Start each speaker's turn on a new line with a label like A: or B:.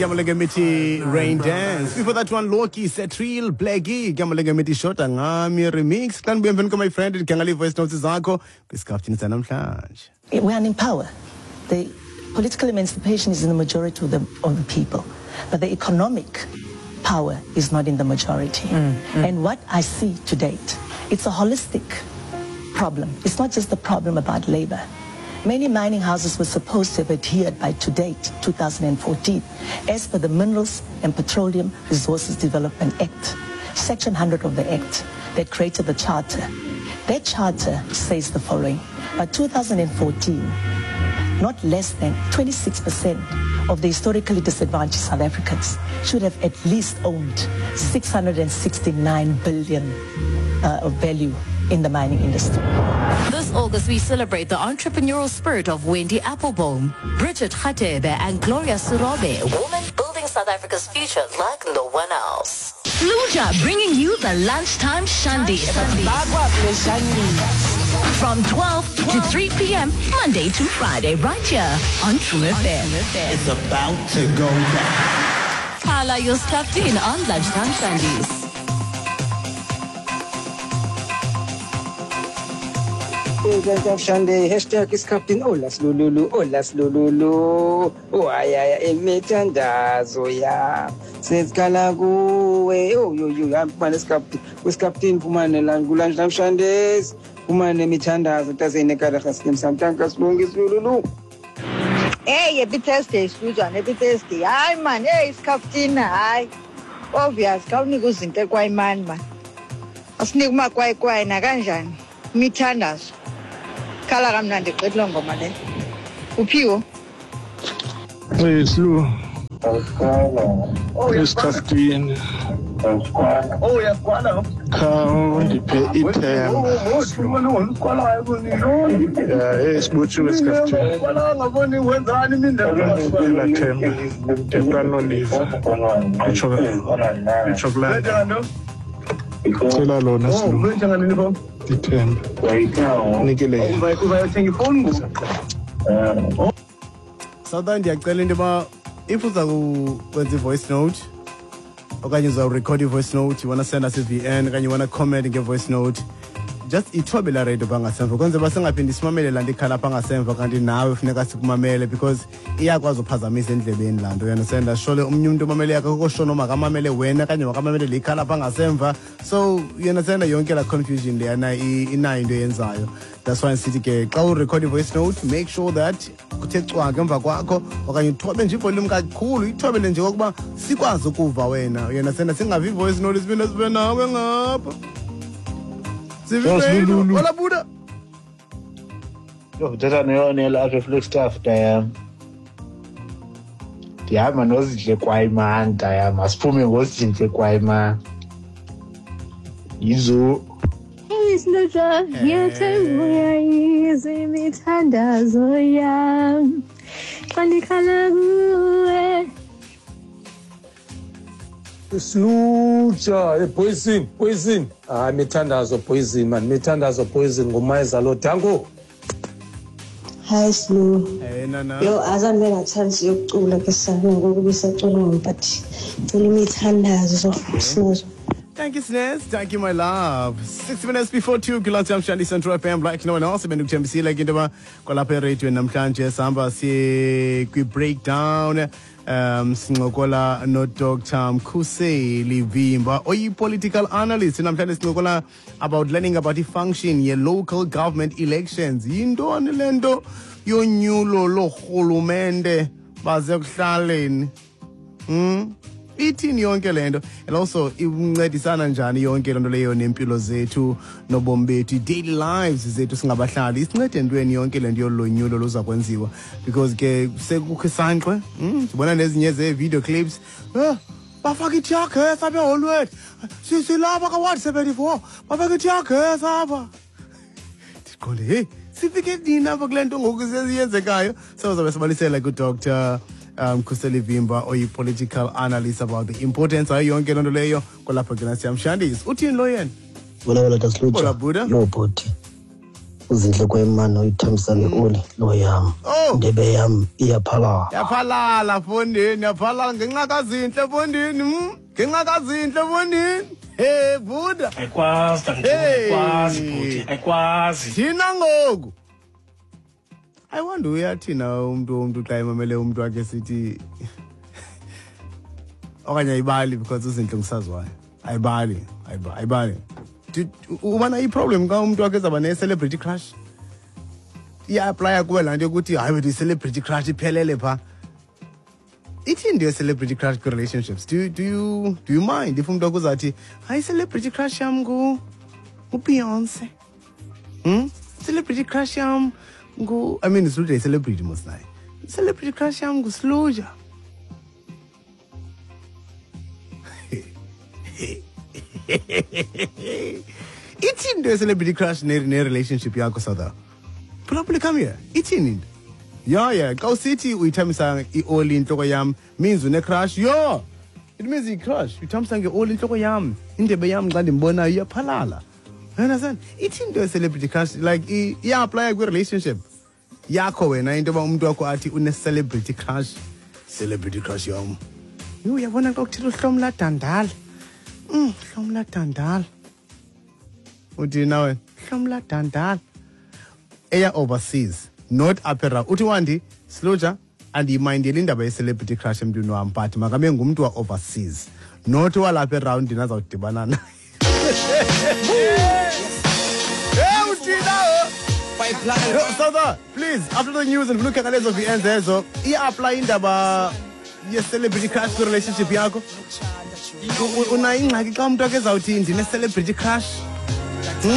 A: Gamalanga Miti Rain Dance. Before that one, Loki, Setril, Blackie, Gamalanga Miti Shota, Ngami Remix. Can be even my friend, Kangali Voice Notes Zako, Chris Captain Sanam Flange.
B: We are in power. The political emancipation is in the majority of the people, but the economic power is not in the majority. And what I see to date, it's a holistic problem. It's not just the problem about labor. Many mining houses were supposed to have adhered by to date, 2014, as per the Minerals and Petroleum Resources Development Act, Section 100 of the Act that created the charter. That charter says the following: by 2014, not less than 26% of the historically disadvantaged South Africans should have at least owned 669 billion of value in the mining industry.
C: This August, we celebrate the entrepreneurial spirit of Wendy Applebaum, Bridget Khatebe, and Gloria Surobe, women building South Africa's future like no one else. Fluja bringing you the lunchtime Shandi from 12 to 3 p.m. Monday to Friday, right here on True FM.
D: It's about to go down.
C: Hala your stuff in on lunchtime Shandis.
E: Shande hashtag is Captain Olas Lulu Olas Lulu. Oh I emithandazo ya. Says Kalagu you I'm Captain with Captain Pumane Langulan Shandes Pumane Mithandazo Tazene Karakas sometimes long is Lulu.
F: Hey, a bit tasty, Susan, a bit tasty. Aye, man, hey, it's Captain. Aye, obvious, County goes in the quite man. A sneak my quite Naganjan. Mithandazo. Kalaram Nandi, good long, man. Upio.
G: Yes, Lou. Yes, Captain.
H: Oh, yeah, Quana.
G: Count the pay it. Yes, Butcher was Captain.
A: Southern ndiyacela into yoba if uza kwenza voice note okanye uza record voice note, you want to send us a VN okanye you want to comment nge-voice note, just ithobe la radio bangasemva kwenze basengaphindi simamele laa nto ikhala apha ngasemva kanti nawe funeka sikumamele because iyakwazi uphazamisa endlebeni laa nto, uyandisenda. Shole omnye umntu omamele yakhe kokoshona makamamele wena kanye makamamele le ikhala apha ngasemva, so uyandisenda yonke la confusion leyana inayo into yenzayo. That's why sithi ke xa urecord voice note, make sure that kuthe cwaka emva kwakho okanye uthobe nje ivolume kakhulu, ithobele nje kokuba sikwazi ukuva wena, uyandisenda, singavi voice note siphinde sibe nawe ngapha. Hola Buddha.
I: Yo, tata neyona la reflex staff dayam. Ndihamba nozidle kwayimani dayam, asiphume ngozidle kwayimani. Yizo.
J: Isnoja yetebuya izimithandazo yam. Xa ndikhala kuwe.
K: Sluja, poison. Ah, mithandazo poison, man. Mithandazo poison, ngumayezalo Dango.
J: Hi, Slu.
A: Hey, Nana.
J: Yo, azan bena chance yokucula ke sana ngoku bisacula ngomphathi. Cula imithandazo Snozo.
A: Thank you, Snez. Thank you, my love. 6 minutes before 2, Kilansam Shandi Central FM, like no one else. Been to MC like into Kolape Radio and Namklanje Samba si quick breakdown. Singokola no Dr. Mkhuse Livimba oyi political analyst namhlanje singokola about learning about the function ye local government elections. Yintoni lento yonyulo lohulumende baze kuhlaleni ithini yonke lento, and also incedisana njani yonke lento leyo nempilo zethu nobomi bethu, daily lives zethu singabahlali, isincede entweni yonke lento yolonyulo luza kwenziwa because ke sekukho isanqwe sibona nezinye ze-video clips bafaka ithiyagesi apha eholweni silapha ka-ward 74 bafaka ithiyagesi apha ndiqonde heyi sifike nini apha kule nto ngoku seziyenzekayo. So zabe sibalisela ku-Dr. Mkhuse Vimba oyi-political analyst about the importance ayo yonke lento leyo kwalapha ke nasiyamshandisi. Uthini lo yena?
L: Wala
A: Hola Buddha.
L: No body. Uzinhle kwemani uyithamsange Oli lo yam. Ndebe yam iyaphalala.
A: Yaphalala fondini, yaphalala ngenxa kazinhle fondini. Ngenxa kazinhle fondini. Hey Buddha.
M: Ayikwazi ayikwazi futhi ayikwazi.
A: Thina ngoku. I wonder uyathina umuntu xa emamele umuntu wakhe sithi okanye ayibali because uzinhle ngisazwayo. Ayibali. Ubana i-problem ka umuntu wakhe ezaba ne-celebrity crush. Iya-applya kuwe laa nto yokuthi hayi wethu i-celebrity crush iphelele phaa. Ithini nto ye-celebrity crush kwi-relationships? Do you mind if umuntu wakho uzathi hayi i-celebrity crush yam ngu-Beyonce? Celebrity crush yam I mean Sluja i-celebrity mos naye. Celebrity crush yam nguSluja. Ithini nto ye-celebrity crush ne-relationship yakho South? Probably come here. Ithini nto? Yeah. Xa usithi uyithamisa i-Oli intloko yam means une-crush. Yeah. It means i-crush. Uyithamisa nge-Oli intloko yam. Indebe yam xa ndimbonayo iyaphalala. You understand? Ithini nto ye-celebrity crush? Like iya-applya kwi-relationship yakho wena into yoba umuntu wakho athi une-celebrity crush. Celebrity crush yam. Uyabona xa kuthile uHlomla Dandala. Hlomla Dandala. Uthi nawe Hlomla Dandala. Eya overseas, not up around. Uthi wandi Sluja andiyimindeli indaba ye-celebrity crush emntwini wam but makabe ngumntu wa overseas. Not walapha around ndina zawudibana naye. South, please, after the news and look at the of the end there, so apply indaba ye-celebrity crush relationship yakho. Unayo ingxaki xa umuntu wakhe ezawuthi ndine-celebrity crush.